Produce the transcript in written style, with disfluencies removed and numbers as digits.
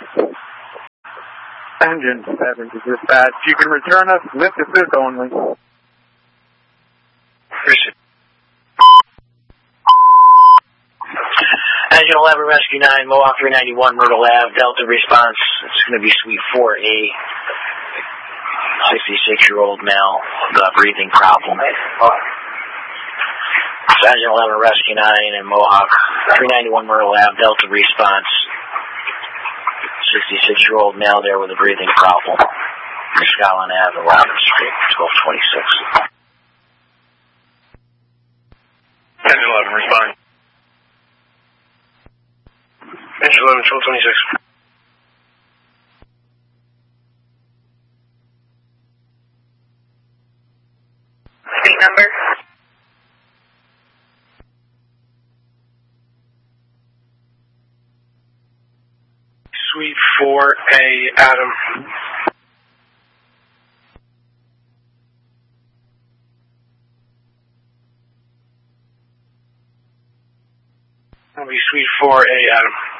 Engine 7 to dispatch. You can return us with assist only. Appreciate it. Engine 11, Rescue 9, Mohawk 391, Myrtle Ave, Delta response. It's going to be Suite 4A. 66-year-old male with a breathing problem. Engine 11, Rescue 9, and Mohawk 391, Myrtle Ave, Delta response. 66-year-old male there with a breathing problem. Scotland Ave, Robert Street, 1226. Engine 11, respond. Engine 11, 1226. Street number? Suite 4A, Adam. That'll be Suite 4A, Adam.